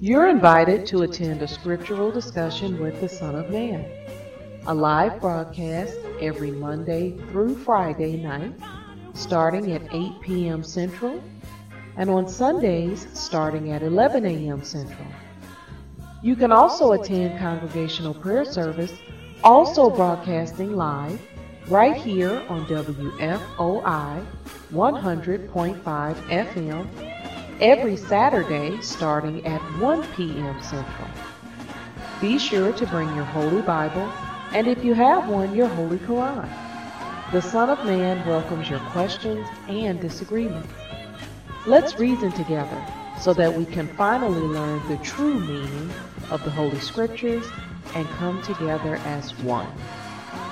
You're invited to attend a scriptural discussion with the Son of Man, a live broadcast every Monday through Friday night, starting at 8 p.m. Central, and on Sundays starting at 11 a.m. Central. You can also attend congregational prayer service, also broadcasting live, right here on WFOI 100.5 FM, every Saturday starting at 1 p.m. Central. Be sure to bring your Holy Bible, and if you have one, your Holy Quran. The Son of Man welcomes your questions and disagreements. Let's reason together so that we can finally learn the true meaning of the Holy Scriptures and come together as one.